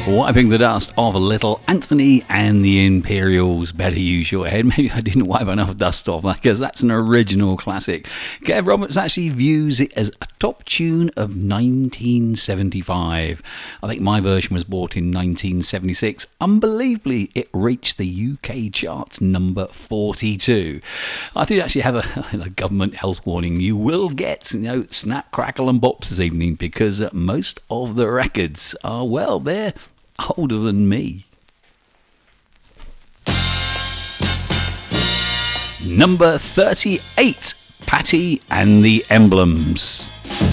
Wiping the dust off Little Anthony and the Imperials. Better use your head. Maybe I didn't wipe enough dust off because that's an original classic. Kev Roberts actually views it as a top tune of 1975. I think my version was bought in 1976. Unbelievably, it reached the UK charts number 42. I did actually have a government health warning. You will get, snap, crackle and bops this evening because most of the records are, well, they're older than me. Number 38, Patty and the Emblems.